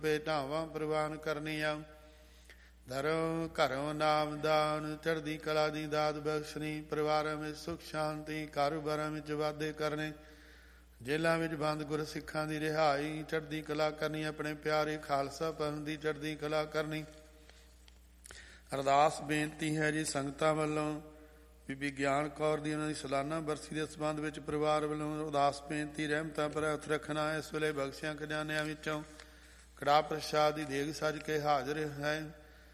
ਭੇਟਾਵਾਂ ਪ੍ਰਵਾਨ ਕਰਨੀਆਂ। ਧਰਮ ਘਰੋਂ ਨਾਮ ਦਾਨ ਚੜ੍ਹਦੀ ਕਲਾ ਦੀ ਦਾਤ ਬਖਸ਼ਣੀ। ਪਰਿਵਾਰਾਂ ਵਿੱਚ ਸੁਖ ਸ਼ਾਂਤੀ, ਕਾਰੋਬਾਰਾਂ ਵਿੱਚ ਵਾਧੇ ਕਰਨੇ। ਜੇਲ੍ਹਾਂ ਵਿੱਚ ਬੰਦ ਗੁਰਸਿੱਖਾਂ ਦੀ ਰਿਹਾਈ, ਚੜ੍ਹਦੀ ਕਲਾ ਕਰਨੀ। ਆਪਣੇ ਪਿਆਰੇ ਖਾਲਸਾ ਪੰਥ ਦੀ ਚੜ੍ਹਦੀ ਕਲਾ ਕਰਨੀ। ਅਰਦਾਸ ਬੇਨਤੀ ਹੈ ਜੀ ਸੰਗਤਾਂ ਵੱਲੋਂ ਬੀਬੀ ਗਿਆਨ ਕੌਰ ਦੀ ਉਹਨਾਂ ਦੀ ਸਾਲਾਨਾ ਬਰਸੀ ਦੇ ਸੰਬੰਧ ਵਿੱਚ ਪਰਿਵਾਰ ਵੱਲੋਂ ਅਰਦਾਸ ਬੇਨਤੀ ਰਹਿਮਤਾਂ ਭਰਾ ਹੱਥ ਰੱਖਣਾ। ਇਸ ਵੇਲੇ ਬਖਸ਼ਿਆਂ ਖਜ਼ਾਨਿਆਂ ਵਿੱਚੋਂ ਕੜਾਹ ਪ੍ਰਸ਼ਾਦ ਦੀ ਦੇਗ ਸੱਜ ਕੇ ਹਾਜ਼ਰ ਹੈ।